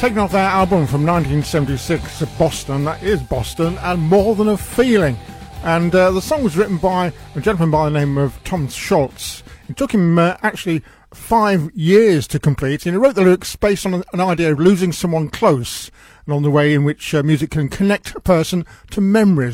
Taken off their album from 1976, Boston, that is Boston, and More Than a Feeling. And the song was written by a gentleman by the name of Tom Scholz. It took him actually 5 years to complete, and he wrote the lyrics based on an idea of losing someone close and on the way in which music can connect a person to memories